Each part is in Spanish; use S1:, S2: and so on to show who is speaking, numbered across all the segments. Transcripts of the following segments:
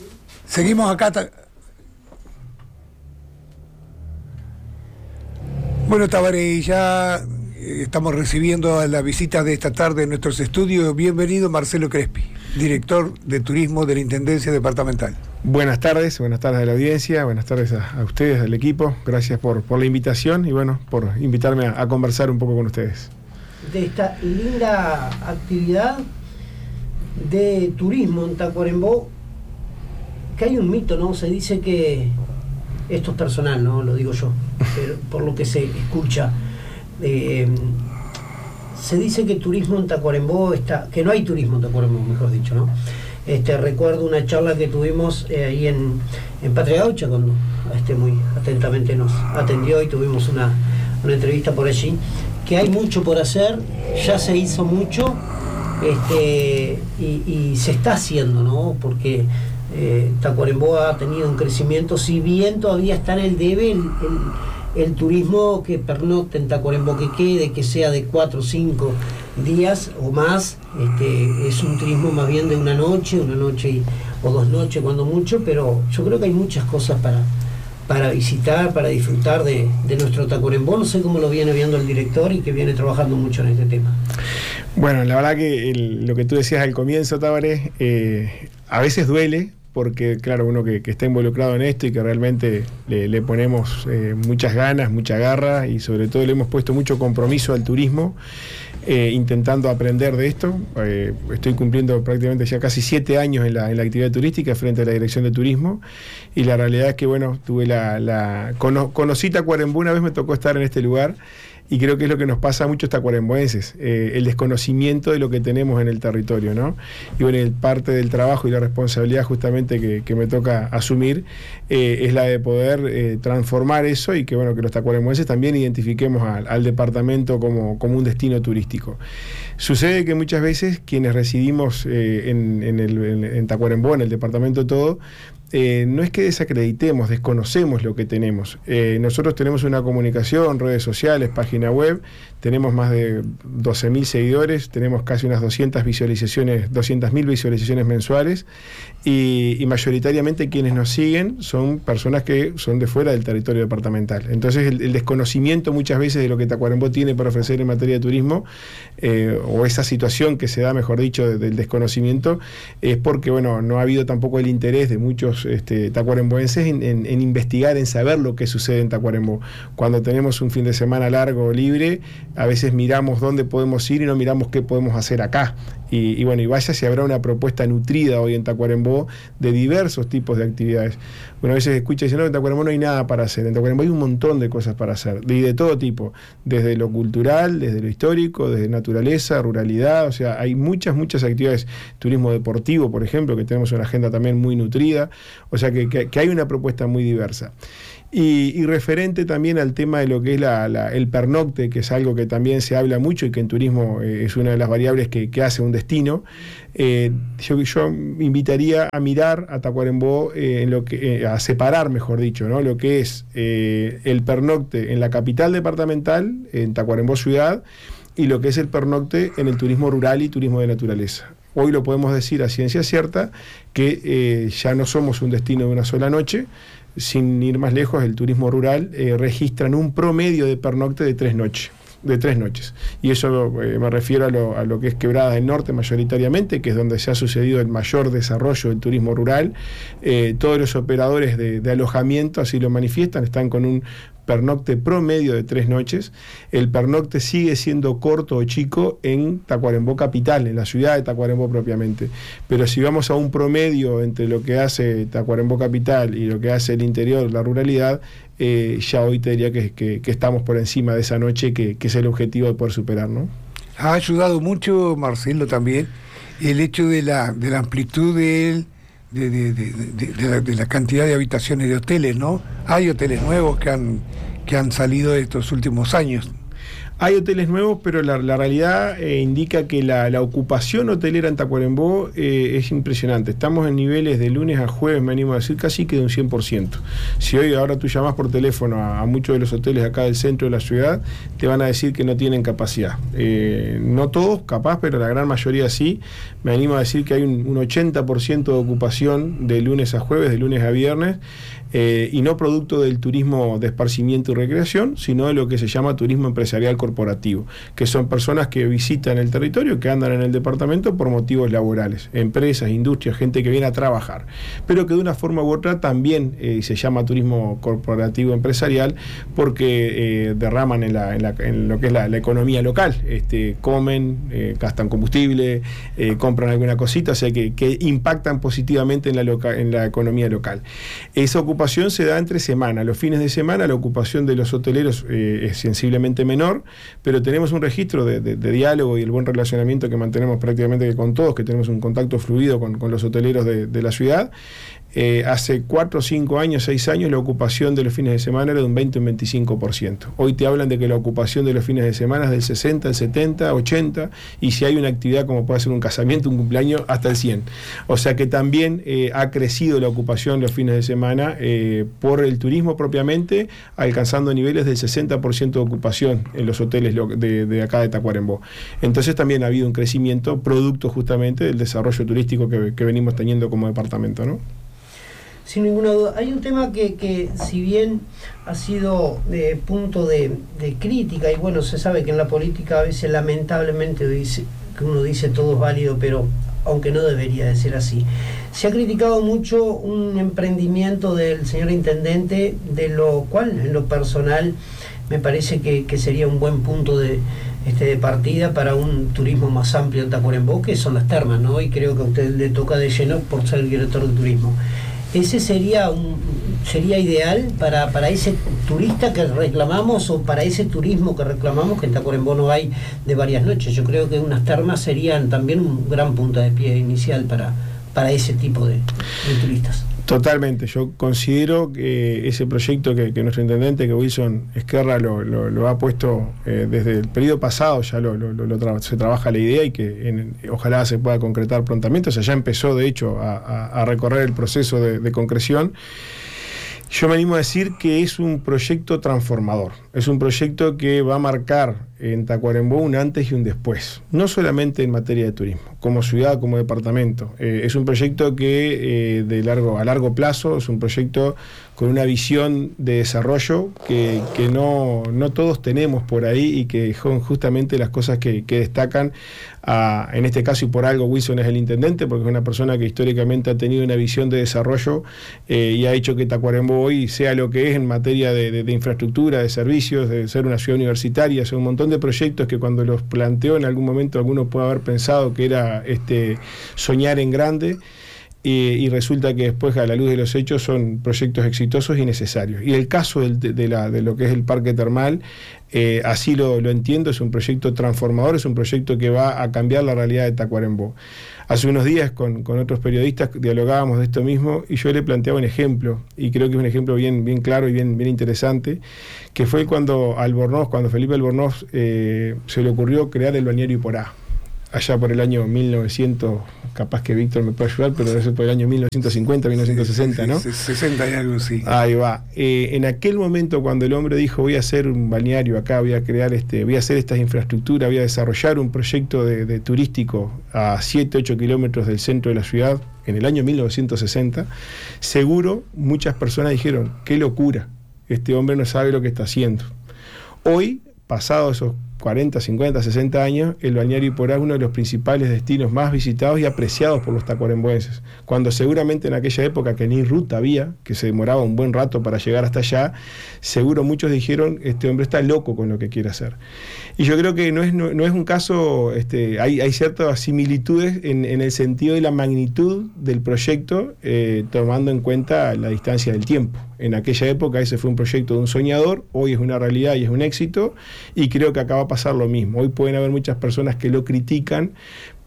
S1: Seguimos acá. Bueno, Tabaré, ya estamos recibiendo la visita de esta tarde en nuestros estudios. Bienvenido, Marcelo Crespi, director de Turismo de la Intendencia Departamental.
S2: Buenas tardes a la audiencia, buenas tardes a ustedes, al equipo. Gracias por la invitación y bueno, por invitarme a conversar un poco con ustedes.
S3: De esta linda actividad de turismo en Tacuarembó, que hay un mito, ¿no? Se dice que, esto es personal, no lo digo yo, pero por lo que se escucha, se dice que turismo en Tacuarembó que no hay turismo en Tacuarembó, mejor dicho, ¿no? Recuerdo una charla que tuvimos ahí en Patria Gaucha, cuando muy atentamente nos atendió y tuvimos una entrevista por allí, que hay mucho por hacer, ya se hizo mucho, y se está haciendo, ¿no? Porque Tacuarembó ha tenido un crecimiento, si bien todavía está en el debe el turismo que pernocte en Tacuarembó, que quede, que sea de 4 o 5 días o más, es un turismo más bien de una noche o 2 noches cuando mucho, pero yo creo que hay muchas cosas para visitar, para disfrutar de nuestro Tacuarembó. No sé cómo lo viene viendo el director y que viene trabajando mucho en este tema.
S2: Bueno, la verdad que lo que tú decías al comienzo, Tabaré, a veces duele, porque claro, uno que está involucrado en esto y que realmente le ponemos muchas ganas, mucha garra y sobre todo le hemos puesto mucho compromiso al turismo, intentando aprender de esto. Estoy cumpliendo prácticamente ya casi 7 años en la actividad turística frente a la Dirección de Turismo y la realidad es que bueno, conocí Tacuarembó, una vez me tocó estar en este lugar. Y creo que es lo que nos pasa a muchos tacuaremboenses, el desconocimiento de lo que tenemos en el territorio, ¿no? Y bueno, parte del trabajo y la responsabilidad justamente que me toca asumir es la de poder transformar eso y que bueno, que los tacuaremboenses también identifiquemos al departamento como un destino turístico. Sucede que muchas veces quienes residimos en Tacuarembó, en el departamento todo, no es que desacreditemos, desconocemos lo que tenemos. Nosotros tenemos una comunicación, redes sociales, página web, tenemos más de 12.000 seguidores, tenemos casi unas 200.000 visualizaciones mensuales y mayoritariamente quienes nos siguen son personas que son de fuera del territorio departamental. Entonces el desconocimiento muchas veces de lo que Tacuarembó tiene para ofrecer en materia de turismo, o esa situación que se da, mejor dicho, del desconocimiento, es porque bueno, no ha habido tampoco el interés de muchos tacuaremboenses en investigar, en saber lo que sucede en Tacuarembó. Cuando tenemos un fin de semana largo o libre, a veces miramos dónde podemos ir y no miramos qué podemos hacer acá. Y bueno, y vaya si habrá una propuesta nutrida hoy en Tacuarembó de diversos tipos de actividades. Bueno, a veces escucha y dice, no, en Tacuarembó no hay nada para hacer. En Tacuarembó hay un montón de cosas para hacer, y de todo tipo, desde lo cultural, desde lo histórico, desde naturaleza, ruralidad, o sea, hay muchas actividades. Turismo deportivo, por ejemplo, que tenemos una agenda también muy nutrida, o sea que hay una propuesta muy diversa. Y referente también al tema de lo que es el pernocte, que es algo que también se habla mucho y que en turismo es una de las variables que hace un destino, yo invitaría a mirar a Tacuarembó a separar, mejor dicho, ¿no? Lo que es el pernocte en la capital departamental, en Tacuarembó ciudad, y lo que es el pernocte en el turismo rural y turismo de naturaleza. Hoy lo podemos decir a ciencia cierta que ya no somos un destino de una sola noche. Sin ir más lejos, el turismo rural registran un promedio de pernocte de 3 noches. Y eso me refiero a lo que es Quebrada del Norte mayoritariamente, que es donde se ha sucedido el mayor desarrollo del turismo rural. Todos los operadores de alojamiento así lo manifiestan, están con un pernocte promedio de 3 noches. El pernocte sigue siendo corto o chico en Tacuarembó capital, en la ciudad de Tacuarembó propiamente. Pero si vamos a un promedio entre lo que hace Tacuarembó capital y lo que hace el interior, la ruralidad, ya hoy te diría que estamos por encima de esa noche, que es el objetivo de poder superar, ¿no?
S1: Ha ayudado mucho, Marcelo, también el hecho de la amplitud de la cantidad de habitaciones de hoteles, ¿no? Hay hoteles nuevos que han salido estos últimos años.
S2: Hay hoteles nuevos, pero la realidad indica que la ocupación hotelera en Tacuarembó es impresionante. Estamos en niveles de lunes a jueves, me animo a decir, casi que de un 100%. Si hoy ahora tú llamas por teléfono a muchos de los hoteles acá del centro de la ciudad, te van a decir que no tienen capacidad. No todos, capaz, pero la gran mayoría sí. Me animo a decir que hay un 80% de ocupación de lunes a jueves, de lunes a viernes, y no producto del turismo de esparcimiento y recreación, sino de lo que se llama turismo empresarial corporativo, que son personas que visitan el territorio, que andan en el departamento por motivos laborales, empresas, industrias, gente que viene a trabajar, pero que de una forma u otra también se llama turismo corporativo empresarial, porque derraman en lo que es la economía local, comen, gastan combustible, compran alguna cosita, o sea que impactan positivamente en la economía local. Esa ocupación se da entre semana. Los fines de semana la ocupación de los hoteleros es sensiblemente menor, pero tenemos un registro de diálogo y el buen relacionamiento que mantenemos prácticamente con todos, que tenemos un contacto fluido con los hoteleros de la ciudad. Hace 4, 5 años, 6 años, la ocupación de los fines de semana era de un 20 o un 25%. Hoy te hablan de que la ocupación de los fines de semana es del 60, el 70, 80, y si hay una actividad como puede ser un casamiento, un cumpleaños, hasta el 100. O sea que también ha crecido la ocupación los fines de semana por el turismo propiamente, alcanzando niveles del 60% de ocupación en los hoteles de acá de Tacuarembó. Entonces también ha habido un crecimiento producto justamente del desarrollo turístico que venimos teniendo como departamento, ¿no?
S3: Sin ninguna duda. Hay un tema que si bien ha sido punto de crítica, y bueno, se sabe que en la política a veces lamentablemente que uno dice todo es válido, pero aunque no debería de ser así. Se ha criticado mucho un emprendimiento del señor intendente, de lo cual en lo personal me parece que sería un buen punto de partida para un turismo más amplio en Tacuarembó, que son las termas, ¿no? Y creo que a usted le toca de lleno por ser el director de turismo. ¿Ese sería ideal para ese turista que reclamamos, o para ese turismo que reclamamos, que en Tacuarembó no hay de varias noches? Yo creo que unas termas serían también un gran punta de pie inicial para ese tipo de turistas. Totalmente, yo considero que ese proyecto que nuestro intendente, que Wilson Esquerra lo ha puesto desde el periodo pasado, ya se trabaja la idea, y que ojalá se pueda concretar prontamente. O sea, ya empezó de hecho a recorrer el proceso de concreción. Yo me animo a decir que es un proyecto transformador, es un proyecto que va a marcar en Tacuarembó un antes y un después, no solamente en materia de turismo, como ciudad, como departamento. Es un proyecto que a largo plazo, es un proyecto con una visión de desarrollo que no todos tenemos por ahí, y que son justamente las cosas que destacan. En este caso, y por algo Wilson es el intendente, porque es una persona que históricamente ha tenido una visión de desarrollo y ha hecho que Tacuarembó hoy sea lo que es en materia de infraestructura, de servicios, de ser una ciudad universitaria, ser un montón de proyectos que cuando los planteó en algún momento alguno puede haber pensado que era soñar en grande. Y resulta que después, a la luz de los hechos, son proyectos exitosos y necesarios. Y el caso de lo que es el parque termal, así lo entiendo, es un proyecto transformador, es un proyecto que va a cambiar la realidad de Tacuarembó. Hace unos días con otros periodistas dialogábamos de esto mismo, y yo le planteaba un ejemplo, y creo que es un ejemplo bien claro y bien interesante, que fue cuando Felipe Albornoz se le ocurrió crear el balneario Iporá, allá por el año 1900, capaz que Víctor me puede ayudar, pero debe ser por el año 1950, 1960, ¿no?
S1: 60 y algo, sí.
S2: Ahí va. En aquel momento, cuando el hombre dijo, voy a hacer un balneario acá, voy a crear voy a hacer estas infraestructuras, voy a desarrollar un proyecto de turístico a 7, 8 kilómetros del centro de la ciudad, en el año 1960, seguro muchas personas dijeron, qué locura, este hombre no sabe lo que está haciendo. Hoy, pasados esos 40, 50, 60 años, el balneario Iporá es uno de los principales destinos más visitados y apreciados por los tacuarembuenses, cuando seguramente en aquella época que ni ruta había, que se demoraba un buen rato para llegar hasta allá, seguro muchos dijeron, este hombre está loco con lo que quiere hacer. Y yo creo que no es un caso, hay ciertas similitudes en el sentido de la magnitud del proyecto, tomando en cuenta la distancia del tiempo. En aquella época ese fue un proyecto de un soñador, hoy es una realidad y es un éxito, y creo que acá va a pasar lo mismo. Hoy pueden haber muchas personas que lo critican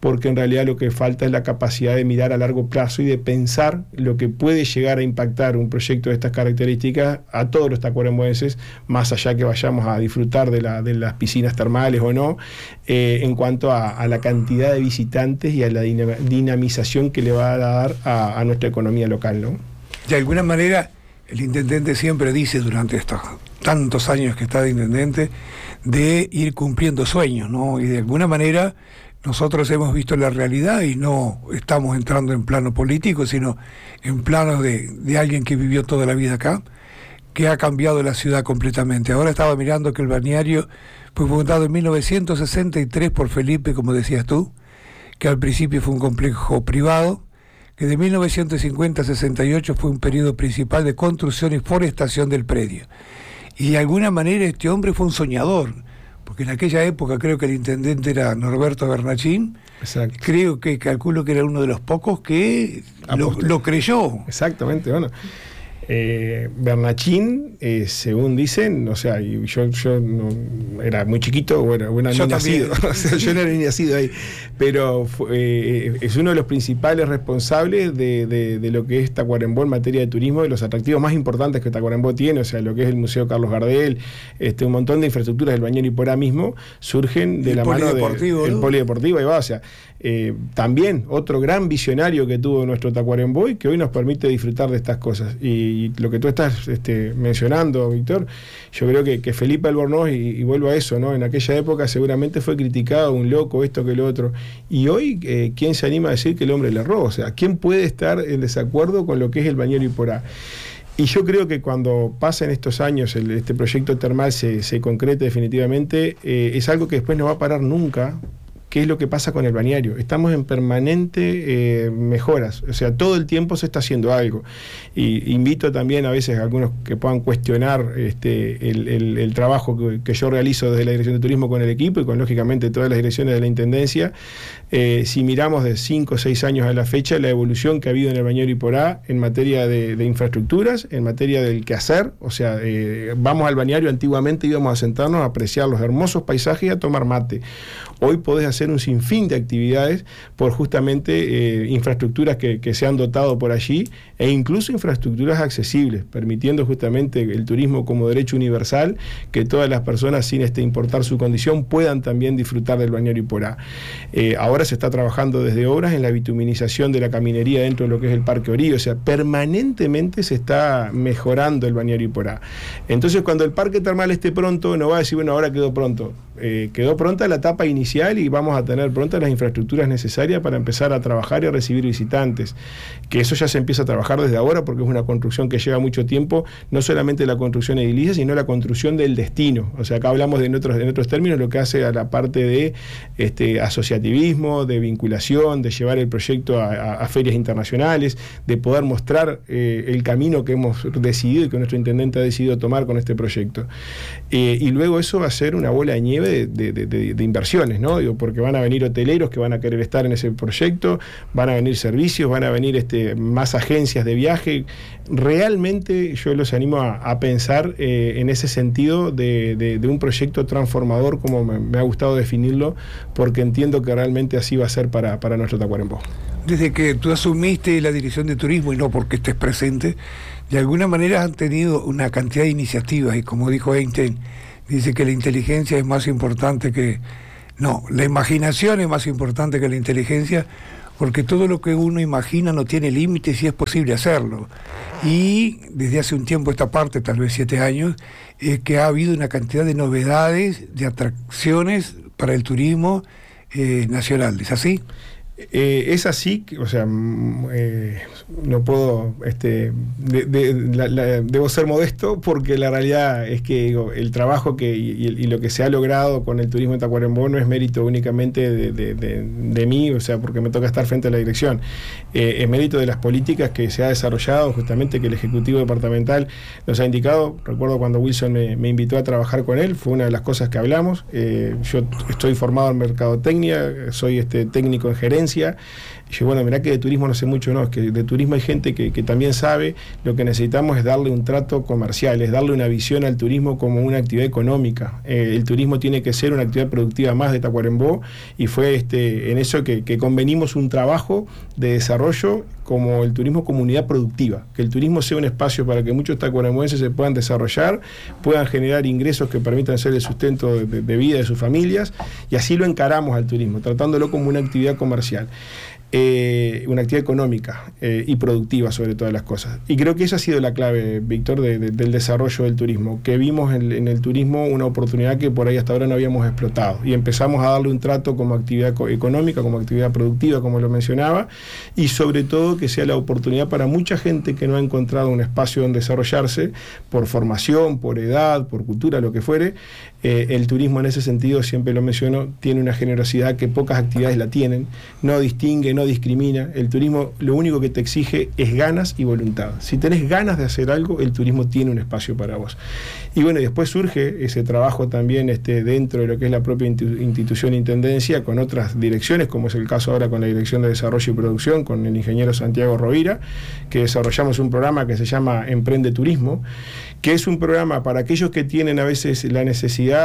S2: porque en realidad lo que falta es la capacidad de mirar a largo plazo y de pensar lo que puede llegar a impactar un proyecto de estas características a todos los tacuarembóenses, más allá que vayamos a disfrutar de las piscinas termales o no, en cuanto a la cantidad de visitantes y a la dinamización que le va a dar a nuestra economía local, ¿no?
S1: De alguna manera, el intendente siempre dice durante estos tantos años que está de intendente, de ir cumpliendo sueños, ¿no? Y de alguna manera nosotros hemos visto la realidad y no estamos entrando en plano político, sino en plano de alguien que vivió toda la vida acá, que ha cambiado la ciudad completamente. Ahora estaba mirando que el balneario fue fundado en 1963 por Felipe, como decías tú, que al principio fue un complejo privado, que de 1950 a 68 fue un periodo principal de construcción y forestación del predio. Y de alguna manera este hombre fue un soñador, porque en aquella época creo que el intendente era Norberto Bernachín.
S2: Exacto.
S1: Calculo que era uno de los pocos que lo creyó.
S2: Exactamente, bueno. Bernachín, según dicen, o sea, y yo no, era muy chiquito, bueno ni nacido, o sea, yo no era ni nacido ahí, pero es uno de los principales responsables de lo que es Tacuarembó en materia de turismo, de los atractivos más importantes que Tacuarembó tiene, o sea, lo que es el Museo Carlos Gardel, un montón de infraestructuras del Bañero Iporá mismo surgen de la mano del polideportivo, ahí va, o sea, también otro gran visionario que tuvo nuestro Tacuarembó y que hoy nos permite disfrutar de estas cosas. Y lo que tú estás mencionando, Víctor, yo creo que Felipe Albornoz, y vuelvo a eso, ¿no? En aquella época seguramente fue criticado, un loco, esto que lo otro. Y hoy, ¿quién se anima a decir que el hombre le erró? O sea, ¿quién puede estar en desacuerdo con lo que es el Bañero Iporá? Y yo creo que cuando pasen estos años, este proyecto termal se concrete definitivamente, es algo que después no va a parar nunca. ¿Qué es lo que pasa con el balneario? Estamos en permanente mejoras, o sea, todo el tiempo se está haciendo algo. Y invito también a veces a algunos que puedan cuestionar el trabajo que yo realizo desde la Dirección de Turismo con el equipo y con, lógicamente, todas las direcciones de la Intendencia. Si miramos de 5 o 6 años a la fecha, la evolución que ha habido en el Bañero Iporá en materia de infraestructuras, en materia del quehacer, o sea, vamos al balneario, antiguamente íbamos a sentarnos a apreciar los hermosos paisajes y a tomar mate. Hoy podés hacer un sinfín de actividades por justamente infraestructuras que se han dotado por allí, e incluso infraestructuras accesibles, permitiendo justamente el turismo como derecho universal, que todas las personas, sin importar su condición, puedan también disfrutar del Bañero Iporá. Ahora se está trabajando desde obras en la bituminización de la caminería dentro de lo que es el Parque Orí, o sea, permanentemente se está mejorando el Bañero Iporá. Entonces, cuando el parque termal esté pronto, no va a decir, bueno, ahora quedó pronto. Quedó pronta la etapa inicial y vamos a tener prontas las infraestructuras necesarias para empezar a trabajar y a recibir visitantes, que eso ya se empieza a trabajar desde ahora porque es una construcción que lleva mucho tiempo, no solamente la construcción edilicia, sino la construcción del destino. O sea, acá hablamos en otros términos lo que hace a la parte de asociativismo, de vinculación, de llevar el proyecto a ferias internacionales, de poder mostrar el camino que hemos decidido y que nuestro intendente ha decidido tomar con este proyecto. Y luego eso va a ser una bola de nieve de inversiones, ¿no? Porque van a venir hoteleros que van a querer estar en ese proyecto, van a venir servicios, van a venir más agencias de viaje. Realmente yo los animo a pensar en ese sentido de un proyecto transformador, como me ha gustado definirlo, porque entiendo que realmente así va a ser para nuestro Tacuarembó.
S1: Desde que tú asumiste la dirección de turismo, y no porque estés presente, de alguna manera han tenido una cantidad de iniciativas, y como dijo Einstein, dice que la inteligencia es más importante que... No, la imaginación es más importante que la inteligencia, porque todo lo que uno imagina no tiene límites y es posible hacerlo. Y desde hace un tiempo esta parte, tal vez 7 años, es que ha habido una cantidad de novedades, de atracciones para el turismo nacional. ¿Es así?
S2: Es así, o sea, no puedo, debo ser modesto, porque la realidad es que el trabajo y lo que se ha logrado con el turismo en Tacuarembó no es mérito únicamente de mí, o sea, porque me toca estar frente a la dirección, es mérito de las políticas que se ha desarrollado, justamente que el Ejecutivo Departamental nos ha indicado. Recuerdo cuando Wilson me invitó a trabajar con él, fue una de las cosas que hablamos. Yo estoy formado en mercadotecnia, soy técnico en gerencia. Y yo, bueno, mirá que de turismo no sé mucho, no, es que de turismo turismo hay gente que también sabe, lo que necesitamos es darle un trato comercial, es darle una visión al turismo como una actividad económica. El turismo tiene que ser una actividad productiva más de Tacuarembó, y fue en eso que convenimos un trabajo de desarrollo como el turismo como unidad productiva, que el turismo sea un espacio para que muchos tacuarembóenses se puedan desarrollar, puedan generar ingresos que permitan ser el sustento de vida de sus familias, y así lo encaramos al turismo, tratándolo como una actividad comercial. Una actividad económica y productiva sobre todas las cosas. Y creo que esa ha sido la clave, Víctor, del desarrollo del turismo, que vimos en el turismo una oportunidad que por ahí hasta ahora no habíamos explotado, y empezamos a darle un trato como actividad económica, como actividad productiva, como lo mencionaba, y sobre todo que sea la oportunidad para mucha gente que no ha encontrado un espacio donde desarrollarse, por formación, por edad, por cultura, lo que fuere. El turismo en ese sentido, siempre lo menciono, tiene una generosidad que pocas actividades la tienen, no distingue, no discrimina. El turismo lo único que te exige es ganas y voluntad. Si tenés ganas de hacer algo, el turismo tiene un espacio para vos. Y bueno, después surge ese trabajo también dentro de lo que es la propia institución Intendencia, con otras direcciones, como es el caso ahora con la Dirección de Desarrollo y Producción, con el ingeniero Santiago Rovira, que desarrollamos un programa que se llama Emprende Turismo, que es un programa para aquellos que tienen a veces la necesidad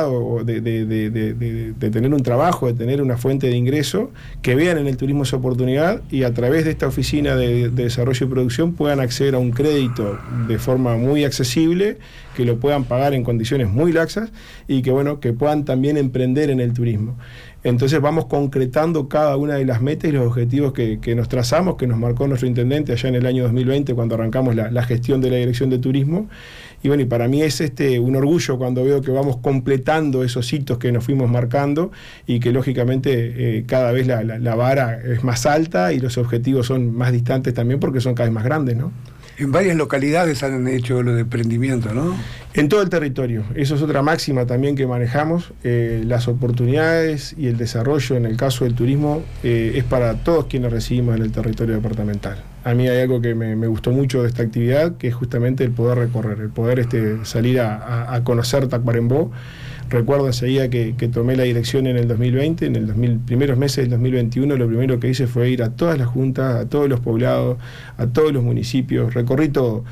S2: de tener un trabajo, de tener una fuente de ingreso, que vean en el turismo esa oportunidad, y a través de esta oficina de desarrollo y producción puedan acceder a un crédito de forma muy accesible, que lo puedan pagar en condiciones muy laxas, y que puedan también emprender en el turismo. Entonces vamos concretando cada una de las metas y los objetivos que nos trazamos, que nos marcó nuestro intendente allá en el año 2020, cuando arrancamos la gestión de la Dirección de Turismo. Y bueno, y para mí es un orgullo cuando veo que vamos completando esos hitos que nos fuimos marcando, y que lógicamente cada vez la vara es más alta y los objetivos son más distantes también, porque son cada vez más grandes, ¿no?
S1: En varias localidades han hecho lo de emprendimiento, ¿no?
S2: En todo el territorio. Eso es otra máxima también que manejamos. Las oportunidades y el desarrollo en el caso del turismo es para todos quienes residimos en el territorio departamental. A mí hay algo que me gustó mucho de esta actividad, que es justamente el poder recorrer, el poder salir a conocer Tacuarembó. Recuerdo enseguida que tomé la dirección en el 2020, en el primeros meses del 2021, lo primero que hice fue ir a todas las juntas, a todos los poblados, a todos los municipios, recorrí todo.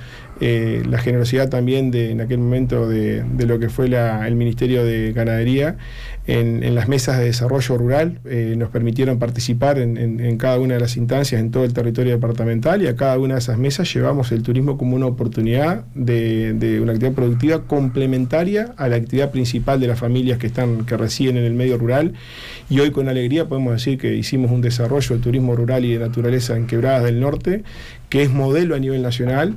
S2: La generosidad también en aquel momento de lo que fue el Ministerio de Ganadería en las mesas de desarrollo rural, nos permitieron participar en cada una de las instancias en todo el territorio departamental, y a cada una de esas mesas llevamos el turismo como una oportunidad de una actividad productiva complementaria a la actividad principal de las familias que residen en el medio rural. Y hoy con alegría podemos decir que hicimos un desarrollo de turismo rural y de naturaleza en Quebradas del Norte, que es modelo a nivel nacional.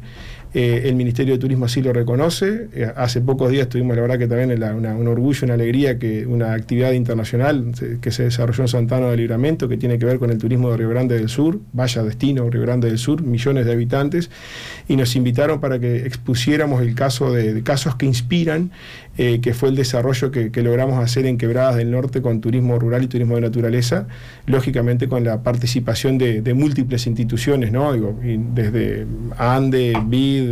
S2: El Ministerio de Turismo así lo reconoce. Hace pocos días tuvimos, la verdad que también un orgullo, una alegría, que una actividad internacional que se desarrolló en Santana del Libramento, que tiene que ver con el turismo de Río Grande del Sur. Vaya destino, Río Grande del Sur, millones de habitantes, y nos invitaron para que expusiéramos el caso de casos que inspiran, que fue el desarrollo que logramos hacer en Quebradas del Norte con turismo rural y turismo de naturaleza, lógicamente con la participación de múltiples instituciones, ¿no? Desde ANDE, BID,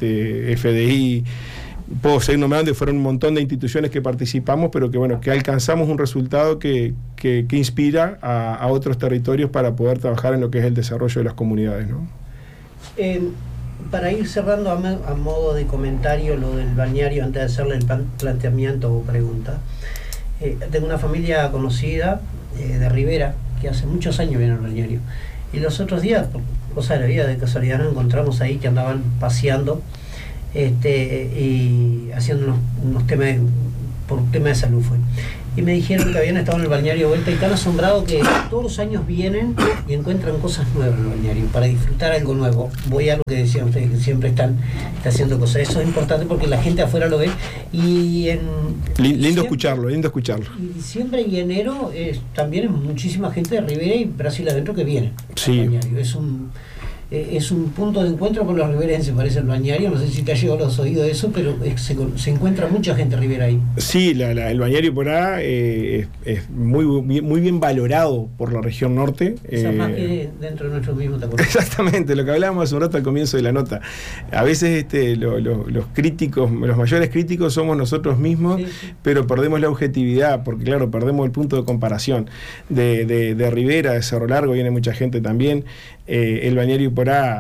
S2: FDI, puedo seguir nombrando, fueron un montón de instituciones que participamos, pero que alcanzamos un resultado que inspira a otros territorios para poder trabajar en lo que es el desarrollo de las comunidades, ¿no?
S3: Para ir cerrando a modo de comentario lo del balneario, antes de hacerle el planteamiento o pregunta, tengo una familia conocida de Rivera que hace muchos años viene al balneario, y los otros días, por cosa de la vida, de casualidad, nos encontramos ahí que andaban paseando y haciendo unos temas, por un tema de salud fue. Y me dijeron que habían estado en el balneario de vuelta y tan asombrado que todos los años vienen y encuentran cosas nuevas en el balneario, para disfrutar algo nuevo. Voy a lo que decían ustedes, que siempre está haciendo cosas. Eso es importante porque la gente afuera lo ve. Y
S2: lindo escucharlo.
S3: Y diciembre y enero también es muchísima gente de Rivera y Brasil adentro que viene al balneario. Es un punto de encuentro con los riverenses, parece el balneario. No sé si te ha llegado a los oídos eso, pero se encuentra mucha gente Rivera ahí.
S2: Sí, el balneario por ahí es muy bien valorado por la región norte.
S3: O sea, más que dentro de nuestro mismo, ¿te acuerdas?
S2: Exactamente, lo que hablábamos hace un rato al comienzo de la nota. A veces los críticos, los mayores críticos somos nosotros mismos, sí. Pero perdemos la objetividad, porque claro, perdemos el punto de comparación. De Rivera, de Cerro Largo, viene mucha gente también. El balneario Porá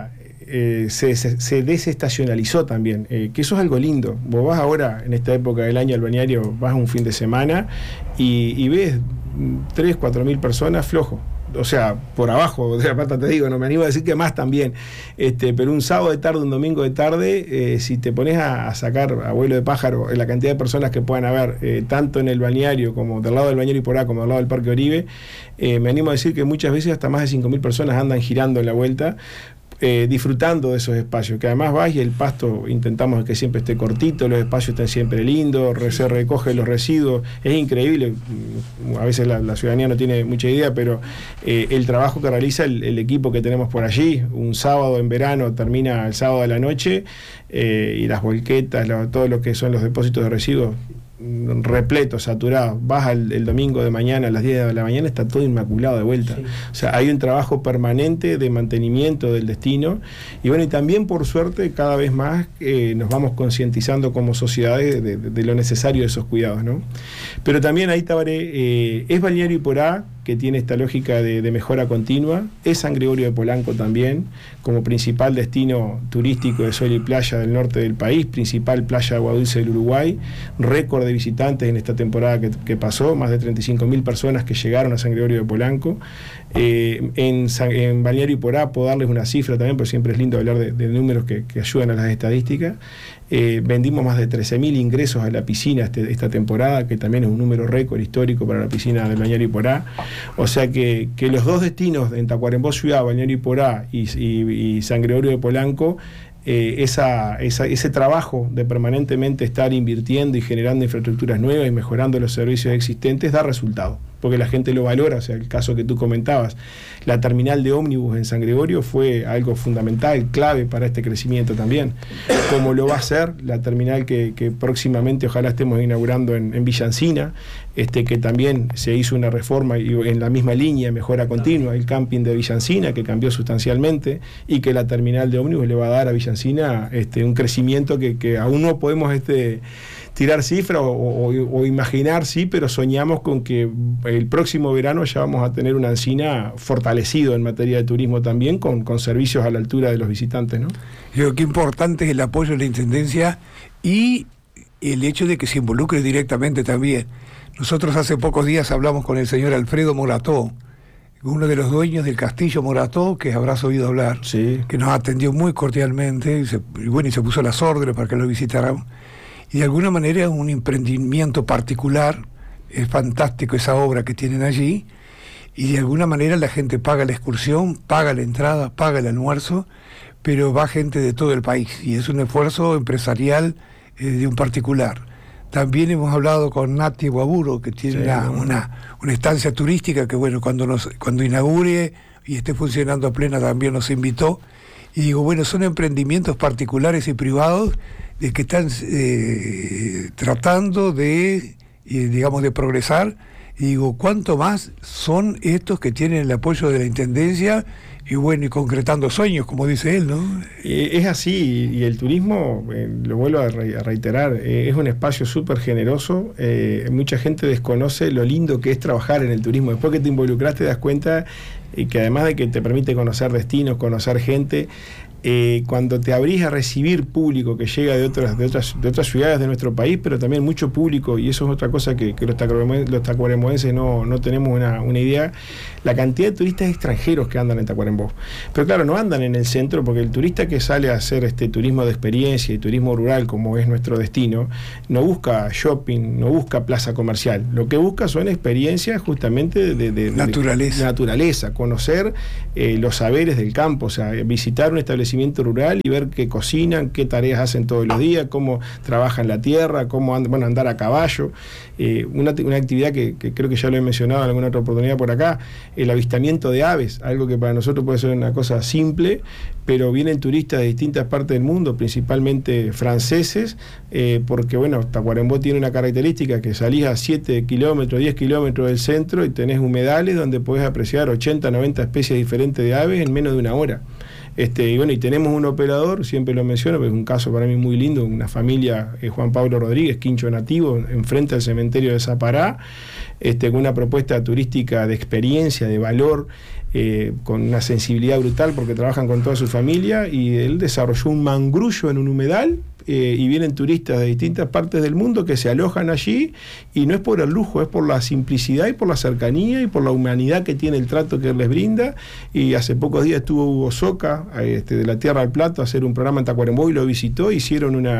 S2: se desestacionalizó también, que eso es algo lindo. Vos vas ahora, en esta época del año al balneario, vas un fin de semana y ves 3.000, 4.000 personas flojo. O sea, por abajo de la pata te digo, no me animo a decir que más también, pero un sábado de tarde, un domingo de tarde, si te pones a sacar a vuelo de pájaro la cantidad de personas que puedan haber, tanto en el balneario como del lado del balneario Iporá como del lado del Parque Oribe, me animo a decir que muchas veces hasta más de 5.000 personas andan girando en la vuelta, disfrutando de esos espacios, que además vas y el pasto intentamos que siempre esté cortito, los espacios estén siempre lindos, se recogen los residuos, es increíble, a veces la ciudadanía no tiene mucha idea, pero el trabajo que realiza el equipo que tenemos por allí, un sábado en verano, termina el sábado de la noche, y las volquetas, todo lo que son los depósitos de residuos, repleto, saturado, vas el domingo de mañana a las 10 de la mañana, está todo inmaculado de vuelta. Sí. O sea, hay un trabajo permanente de mantenimiento del destino y bueno, y también por suerte cada vez más nos vamos concientizando como sociedades de lo necesario de esos cuidados, ¿no? Pero también ahí, Tabaré, es Balneario Iporá, que tiene esta lógica de mejora continua, es San Gregorio de Polanco también, como principal destino turístico de sol y playa del norte del país, principal playa de agua dulce del Uruguay, récord de visitantes en esta temporada que pasó, más de 35.000 personas que llegaron a San Gregorio de Polanco. En Balneario Iporá, puedo darles una cifra también, pero siempre es lindo hablar de números que ayudan a las estadísticas. Vendimos más de 13.000 ingresos a la piscina esta temporada, que también es un número récord histórico para la piscina del Balneario Iporá. O sea que los dos destinos, en Tacuarembó Ciudad, Balneario Iporá y San Gregorio de Polanco, ese trabajo de permanentemente estar invirtiendo y generando infraestructuras nuevas y mejorando los servicios existentes da resultado, porque la gente lo valora. O sea, el caso que tú comentabas, la terminal de ómnibus en San Gregorio fue algo fundamental, clave para este crecimiento también, como lo va a ser la terminal que próximamente ojalá estemos inaugurando en Villa Encina, que también se hizo una reforma y en la misma línea, mejora continua, el camping de Villa Encina, que cambió sustancialmente, y que la terminal de ómnibus le va a dar a Villa Encina un crecimiento que aún no podemos tirar cifras o imaginar, sí, pero soñamos con que el próximo verano ya vamos a tener una Encina fortalecido en materia de turismo también, con servicios a la altura de los visitantes, ¿no?
S1: Yo creo que importante es el apoyo de la Intendencia y el hecho de que se involucre directamente también. Nosotros hace pocos días hablamos con el señor Alfredo Morató, uno de los dueños del Castillo Morató, que habrás oído hablar,
S2: sí,
S1: que nos atendió muy cordialmente y se puso las órdenes para que lo visitáramos. Y de alguna manera es un emprendimiento particular, es fantástico esa obra que tienen allí, y de alguna manera la gente paga la excursión, paga la entrada, paga el almuerzo, pero va gente de todo el país, y es un esfuerzo empresarial de un particular. También hemos hablado con Nati Guaburo, que tiene una estancia turística que, bueno, cuando inaugure y esté funcionando a plena también nos invitó. Y digo, bueno, son emprendimientos particulares y privados de que están tratando de progresar. Y digo, ¿cuánto más son estos que tienen el apoyo de la Intendencia y bueno, y concretando sueños, como dice él, ¿no?
S2: Es así, y el turismo, lo vuelvo a reiterar, es un espacio súper generoso. Mucha gente desconoce lo lindo que es trabajar en el turismo. Después que te involucraste te das cuenta que además de que te permite conocer destinos, conocer gente, cuando te abrís a recibir público que llega de otras ciudades de nuestro país, pero también mucho público, y eso es otra cosa que los tacuarembóenses no tenemos una idea, la cantidad de turistas extranjeros que andan en Tacuarembó. Pero claro, no andan en el centro, porque el turista que sale a hacer turismo de experiencia y turismo rural, como es nuestro destino, no busca shopping, no busca plaza comercial, lo que busca son experiencias justamente de naturaleza, conocer los saberes del campo, o sea, visitar un establecimiento rural y ver qué cocinan, qué tareas hacen todos los días, cómo trabajan la tierra, cómo andar a caballo. Una actividad que creo que ya lo he mencionado en alguna otra oportunidad por acá, el avistamiento de aves, algo que para nosotros puede ser una cosa simple, pero vienen turistas de distintas partes del mundo, principalmente franceses, porque bueno, Tacuarembó tiene una característica que salís a 7 kilómetros, 10 kilómetros del centro y tenés humedales donde podés apreciar 80, 90 especies diferentes de aves en menos de una hora. Y bueno, y tenemos un operador, siempre lo menciono, pero es un caso para mí muy lindo, una familia, Juan Pablo Rodríguez, quincho nativo, enfrente al cementerio de Zapará, con una propuesta turística de experiencia, de valor, con una sensibilidad brutal porque trabajan con toda su familia, y él desarrolló un mangrullo en un humedal, y vienen turistas de distintas partes del mundo que se alojan allí, y no es por el lujo, es por la simplicidad y por la cercanía y por la humanidad que tiene el trato que él les brinda. Y hace pocos días estuvo Hugo Soca, de la Tierra del Plato, a hacer un programa en Tacuarembó, y lo visitó, hicieron un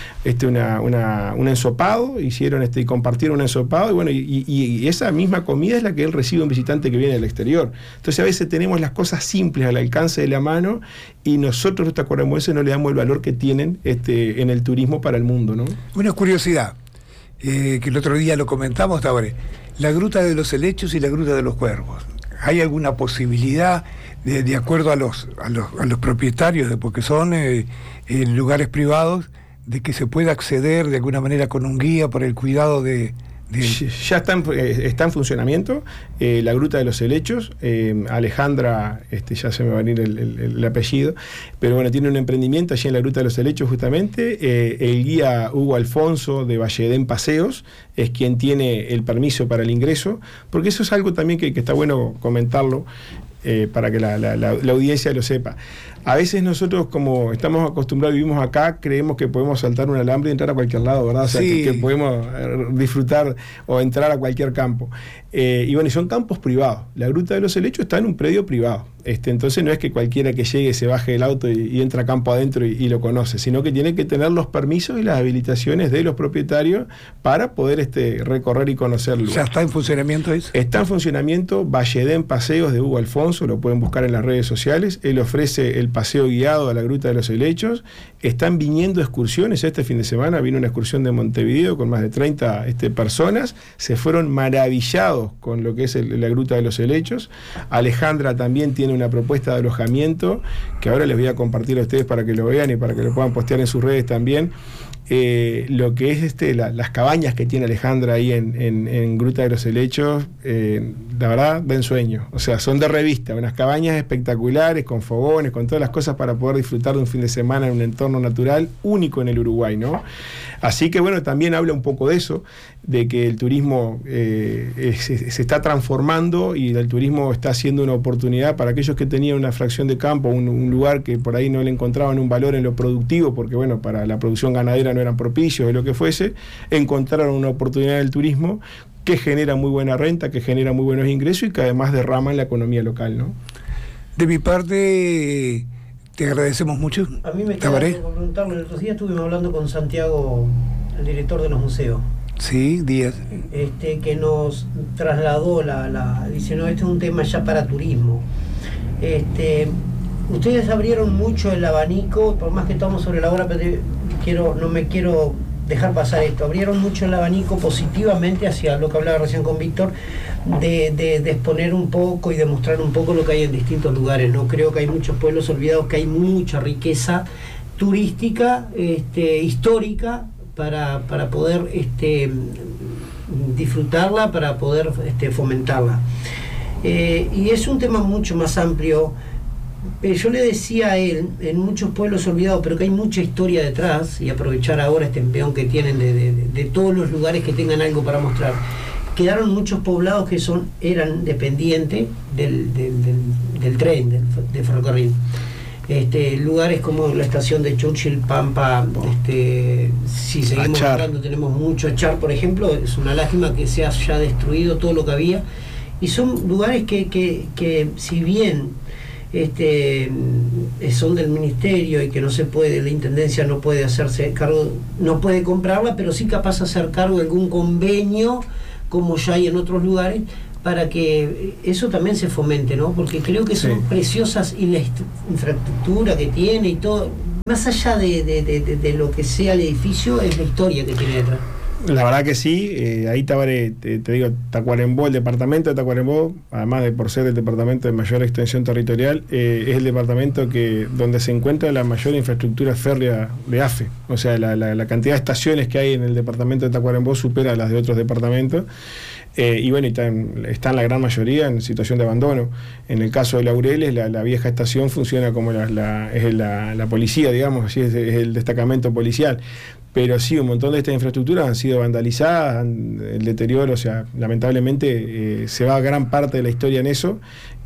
S2: ensopado, y compartieron un ensopado, y bueno, y esa misma comida es la que él recibe a un visitante que viene del exterior. Entonces a veces tenemos las cosas simples al alcance de la mano, y nosotros los tacuarembóenses no le damos el valor que tienen en el turismo para el mundo, ¿no?
S1: Una curiosidad, que el otro día lo comentamos, Tabaré, la Gruta de los Helechos y la Gruta de los Cuervos. ¿Hay alguna posibilidad, de acuerdo a los propietarios, porque son lugares privados, de que se pueda acceder de alguna manera con un guía por el cuidado de...
S2: Ya está en funcionamiento la Gruta de los Helechos. Alejandra, ya se me va a venir el apellido, pero bueno, tiene un emprendimiento allí en la Gruta de los Helechos justamente. El guía Hugo Alfonso de Valledén Paseos es quien tiene el permiso para el ingreso, porque eso es algo también que está bueno comentarlo, para que la audiencia lo sepa. A veces nosotros, como estamos acostumbrados, vivimos acá, creemos que podemos saltar un alambre y entrar a cualquier lado, ¿verdad? O sea,
S1: sí,
S2: que podemos disfrutar o entrar a cualquier campo. Y bueno, y son campos privados. La Gruta de los Helechos está en un predio privado. Entonces no es que cualquiera que llegue se baje del auto y entra a campo adentro y lo conoce, sino que tiene que tener los permisos y las habilitaciones de los propietarios para poder recorrer y conocerlo.
S1: ¿Ya está en funcionamiento eso?
S2: Está en funcionamiento Valledén Paseos de Hugo Alfonso, lo pueden buscar en las redes sociales. Él ofrece el paseo guiado a la Gruta de los Helechos. Están viniendo excursiones. Este fin de semana vino una excursión de Montevideo con más de 30 personas. Se fueron maravillados con lo que es la Gruta de los Helechos. Alejandra también tiene una propuesta de alojamiento que ahora les voy a compartir a ustedes para que lo vean y para que lo puedan postear en sus redes también. Lo que es las cabañas que tiene Alejandra ahí en Gruta de los Helechos, la verdad, de ensueño. O sea, son de revista, unas cabañas espectaculares, con fogones, con todas las cosas para poder disfrutar de un fin de semana en un entorno natural único en el Uruguay, ¿no? Así que bueno, también habla un poco de eso, de que el turismo se está transformando, y el turismo está siendo una oportunidad para aquellos que tenían una fracción de campo, un lugar que por ahí no le encontraban un valor en lo productivo, porque bueno, para la producción ganadera no eran propicios de lo que fuese, encontraron una oportunidad del turismo que genera muy buena renta, que genera muy buenos ingresos y que además derrama en la economía local, ¿no?
S1: De mi parte, te agradecemos mucho.
S3: A mí me queda por preguntarle, el otro día estuvimos hablando con Santiago, el director de los museos.
S1: Sí, Díaz.
S3: Que nos trasladó dice, no, este es un tema ya para turismo. Ustedes abrieron mucho el abanico, por más que estamos sobre la hora, pero no me quiero dejar pasar esto. Abrieron mucho el abanico positivamente hacia lo que hablaba recién con Víctor, de exponer un poco y demostrar un poco lo que hay en distintos lugares, ¿no? Creo que hay muchos pueblos olvidados, que hay mucha riqueza turística, histórica, para poder disfrutarla, para poder fomentarla. Y es un tema mucho más amplio. Yo le decía a él, en muchos pueblos olvidados, pero que hay mucha historia detrás, y aprovechar ahora este empeón que tienen de todos los lugares que tengan algo para mostrar. Quedaron muchos poblados que eran dependientes del tren, del ferrocarril. Lugares como la estación de Churchill, Pampa, si seguimos hablando, tenemos mucho. Achar, por ejemplo, es una lástima que se haya destruido todo lo que había, y son lugares que si bien son del ministerio y que no se puede, la intendencia no puede hacerse cargo, no puede comprarla, pero sí capaz de hacer cargo de algún convenio, como ya hay en otros lugares, para que eso también se fomente, ¿no? Porque creo que son preciosas, y la infraestructura que tiene y todo, más allá de lo que sea el edificio, es la historia que tiene detrás.
S2: La verdad que sí. Ahí Tabaré, te digo, Tacuarembó, el departamento de Tacuarembó, además de por ser el departamento de mayor extensión territorial, es el departamento donde se encuentra la mayor infraestructura férrea de AFE. O sea, la cantidad de estaciones que hay en el departamento de Tacuarembó supera las de otros departamentos. Y bueno, están la gran mayoría en situación de abandono. En el caso de Laureles, la vieja estación funciona como es la policía, digamos, así es el destacamento policial. Pero sí, un montón de estas infraestructuras han sido vandalizadas, el deterioro, o sea, lamentablemente se va gran parte de la historia en eso.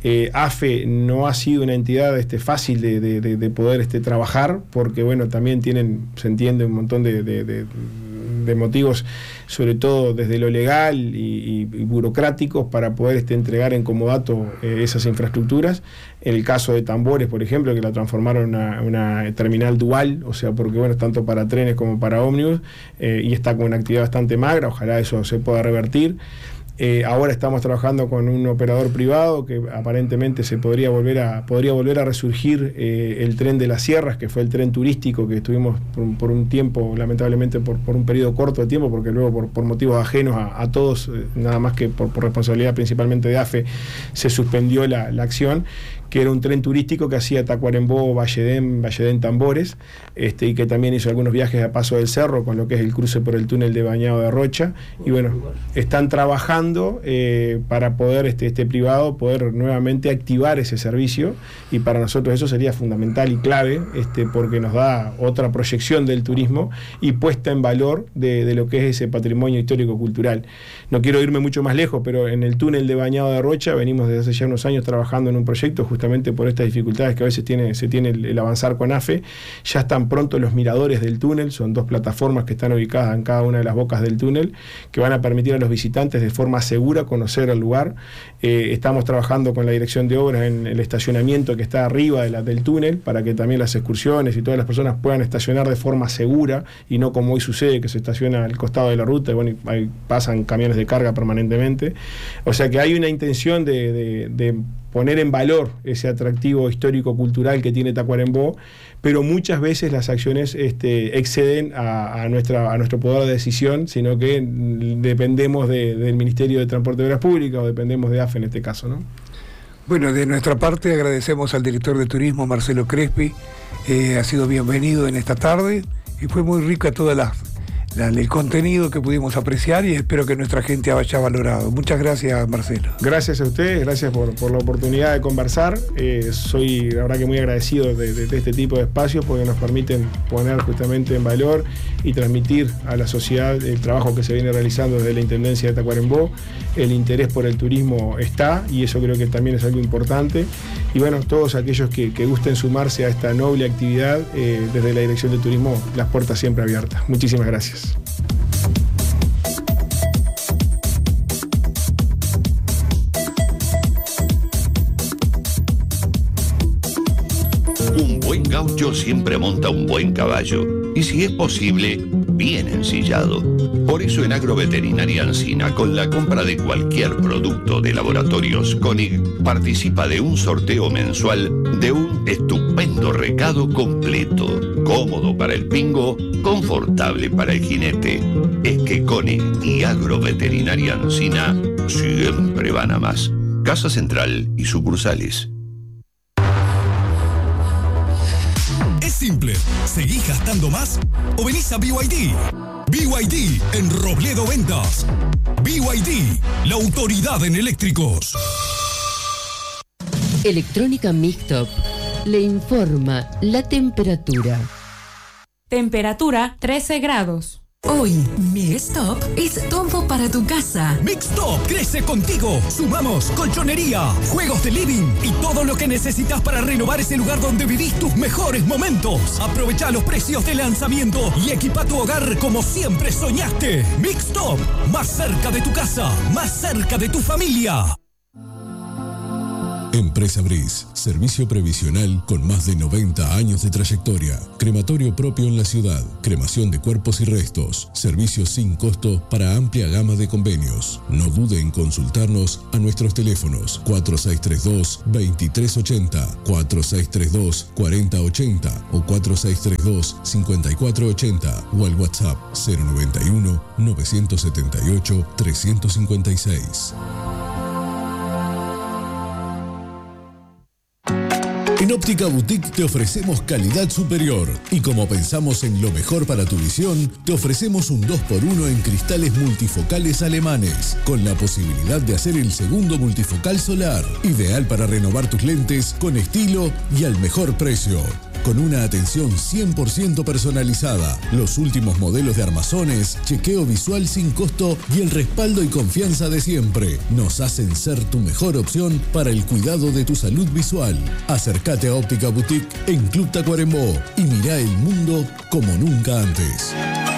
S2: AFE no ha sido una entidad fácil de poder trabajar, porque bueno, también se entiende un montón de motivos, sobre todo desde lo legal y burocráticos, para poder entregar en comodato esas infraestructuras. En el caso de Tambores, por ejemplo, que la transformaron en una terminal dual, o sea, porque bueno, tanto para trenes como para ómnibus, y está con una actividad bastante magra, ojalá eso se pueda revertir. Ahora estamos trabajando con un operador privado que aparentemente podría volver a resurgir el tren de las sierras, que fue el tren turístico que estuvimos por un tiempo, lamentablemente por un periodo corto de tiempo, porque luego por motivos ajenos a todos, nada más que por responsabilidad principalmente de AFE, se suspendió la acción, que era un tren turístico que hacía Tacuarembó, Valledén, Tambores, y que también hizo algunos viajes a Paso del Cerro, con lo que es el cruce por el túnel de Bañado de Rocha. Y bueno, están trabajando para poder este privado poder nuevamente activar ese servicio, y para nosotros eso sería fundamental y clave, porque nos da otra proyección del turismo y puesta en valor de lo que es ese patrimonio histórico-cultural. No quiero irme mucho más lejos, pero en el túnel de Bañado de Rocha venimos desde hace ya unos años trabajando en un proyecto justamente por estas dificultades que a veces se tiene el avanzar con AFE. Ya están pronto los miradores del túnel, son 2 plataformas que están ubicadas en cada una de las bocas del túnel, que van a permitir a los visitantes de forma segura conocer el lugar. Estamos trabajando con la dirección de obras en el estacionamiento que está arriba del túnel, para que también las excursiones y todas las personas puedan estacionar de forma segura, y no como hoy sucede, que se estaciona al costado de la ruta y bueno, ahí pasan camiones de carga permanentemente. O sea que hay una intención de poner en valor ese atractivo histórico-cultural que tiene Tacuarembó, pero muchas veces las acciones exceden a nuestro poder de decisión, sino que dependemos del Ministerio de Transporte y Obras Públicas, o dependemos de AFE en este caso, ¿no?
S1: Bueno, de nuestra parte agradecemos al director de turismo, Marcelo Crespi. Ha sido bienvenido en esta tarde y fue muy rica toda el contenido que pudimos apreciar, y espero que nuestra gente haya valorado. Muchas gracias, Marcelo.
S2: Gracias a ustedes, gracias por la oportunidad de conversar. Soy la verdad que muy agradecido de este tipo de espacios, porque nos permiten poner justamente en valor y transmitir a la sociedad el trabajo que se viene realizando desde la Intendencia de Tacuarembó. El interés por el turismo está, y eso creo que también es algo importante. Y bueno, todos aquellos que gusten sumarse a esta noble actividad, desde la Dirección de Turismo, las puertas siempre abiertas. Muchísimas gracias.
S4: Un buen gaucho siempre monta un buen caballo, y si es posible, bien ensillado. Por eso en Agroveterinaria Ancina, con la compra de cualquier producto de Laboratorios Koenig, participa de un sorteo mensual de un estupendo recado completo, cómodo para el pingo, confortable para el jinete. Es que Koenig y Agroveterinaria Ancina siempre van a más. Casa Central y sucursales.
S5: Es simple, ¿seguís gastando más o venís a BYD? BYD en Robledo Ventas. BYD, la autoridad en eléctricos.
S6: Electrónica Mixtop le informa la temperatura.
S7: Temperatura 13 grados.
S8: Hoy, Mixtop es todo para tu casa.
S5: Mixtop crece contigo. Sumamos colchonería, juegos de living y todo lo que necesitas para renovar ese lugar donde vivís tus mejores momentos. Aprovecha los precios de lanzamiento y equipa tu hogar como siempre soñaste. Mixtop, más cerca de tu casa, más cerca de tu familia.
S9: Empresa Briz, servicio previsional con más de 90 años de trayectoria. Crematorio propio en la ciudad, cremación de cuerpos y restos, servicios sin costo para amplia gama de convenios. No dude en consultarnos a nuestros teléfonos 4632-2380, 4632-4080 o 4632-5480 o al WhatsApp 091-978-356. En Óptica Boutique te ofrecemos calidad superior y como pensamos en lo mejor para tu visión, te ofrecemos un 2x1 en cristales multifocales alemanes, con la posibilidad de hacer el segundo multifocal solar, ideal para renovar tus lentes con estilo y al mejor precio. Con una atención 100% personalizada, los últimos modelos de armazones, chequeo visual sin costo y el respaldo y confianza de siempre nos hacen ser tu mejor opción para el cuidado de tu salud visual. Acércate a Óptica Boutique en Club Tacuarembó y mirá el mundo como nunca antes.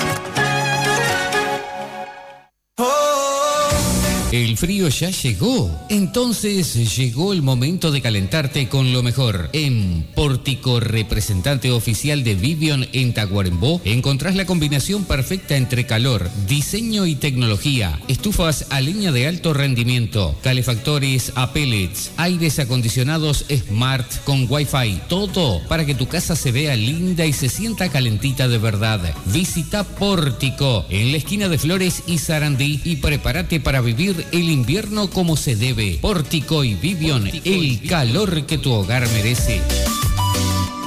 S10: El frío ya llegó, entonces llegó el momento de calentarte con lo mejor. En Pórtico, representante oficial de Vivion en Tacuarembó, encontrás la combinación perfecta entre calor, diseño y tecnología. Estufas a leña de alto rendimiento, calefactores a pellets, aires acondicionados Smart con Wi-Fi. Todo para que tu casa se vea linda y se sienta calentita de verdad. Visita Pórtico en la esquina de Flores y Sarandí y prepárate para vivir el invierno como se debe. Pórtico y Vivion, el calor que tu hogar merece.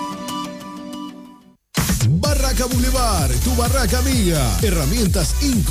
S9: Barraca Boulevard, tu barraca amiga. Herramientas Inco.